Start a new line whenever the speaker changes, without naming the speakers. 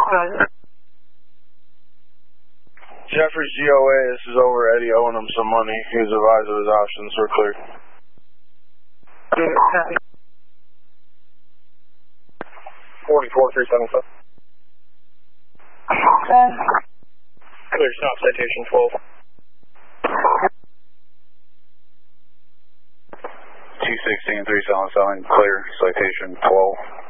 Jeffrey's GOA, this is over. Eddie owing him some money. He was advised of his options. We're clear. 44-375. Clear, stop, citation 12. 216-377, clear, citation 12.